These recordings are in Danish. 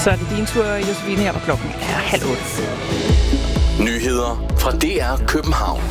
Så er det din tur, Josefine, her, hvor klokken er 7:30. Nyheder fra DR København.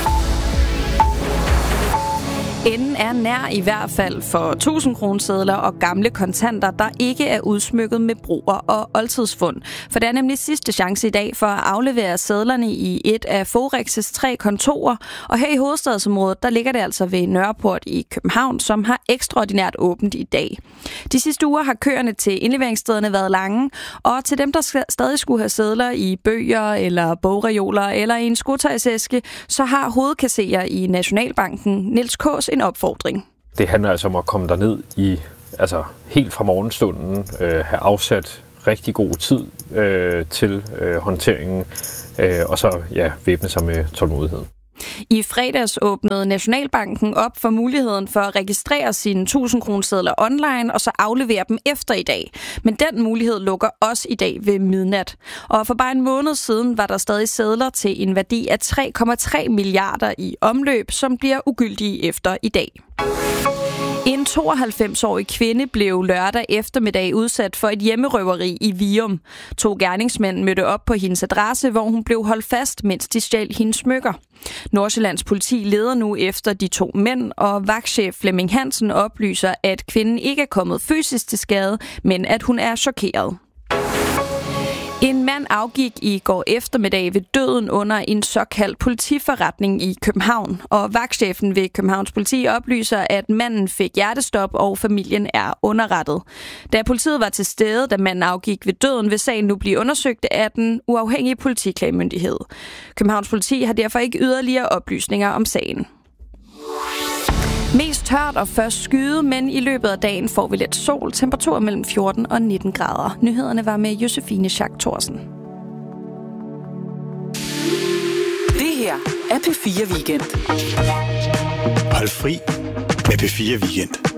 Enden er nær i hvert fald for 1000-kronesedler og gamle kontanter, der ikke er udsmykket med broer og oldtidsfund. For det er nemlig sidste chance i dag for at aflevere sedlerne i et af Forex' 3 kontorer. Og her i hovedstadsområdet, der ligger det altså ved Nørreport i København, som har ekstraordinært åbent i dag. De sidste uger har køerne til indleveringsstederne været lange, og til dem, der stadig skulle have sedler i bøger eller bogreoler eller i en skotøjsæske, så har hovedkasserer i Nationalbanken, Niels Kaas, en opfordring. Det handler altså om at komme derned i, helt fra morgenstunden, have afsat rigtig god tid til håndteringen, og så væbne sig med tålmodighed. I fredags åbnede Nationalbanken op for muligheden for at registrere sine 1000-kronesedler online og så aflevere dem efter i dag. Men den mulighed lukker også i dag ved midnat. Og for bare en måned siden var der stadig sedler til en værdi af 3,3 milliarder i omløb, som bliver ugyldige efter i dag. En 92-årig kvinde blev lørdag eftermiddag udsat for et hjemmerøveri i Virum. 2 gerningsmænd mødte op på hendes adresse, hvor hun blev holdt fast, mens de stjal hendes smykker. Nordsjællands politi leder nu efter de 2 mænd, og vagtchef Flemming Hansen oplyser, at kvinden ikke er kommet fysisk til skade, men at hun er chokeret. En mand afgik i går eftermiddag ved døden under en såkaldt politiforretning i København, og vagtchefen ved Københavns politi oplyser, at manden fik hjertestop, og familien er underrettet. Da politiet var til stede, da manden afgik ved døden, vil sagen nu blive undersøgt af den uafhængige politiklagemyndighed. Københavns politi har derfor ikke yderligere oplysninger om sagen. Mest tørt og først skyde, men i løbet af dagen får vi lidt sol. Temperatur mellem 14 og 19 grader. Nyhederne var med Josefine Schack Thorsen. Det her er P4 Weekend. Hold fri med P4 Weekend.